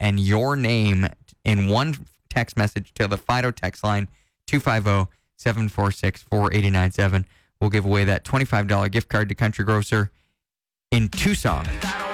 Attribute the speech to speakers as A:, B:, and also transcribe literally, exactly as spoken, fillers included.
A: and your name in one text message to the Fido text line, two five zero, seven four six, four eight nine seven. We'll give away that twenty-five dollars gift card to Country Grocer in Tucson.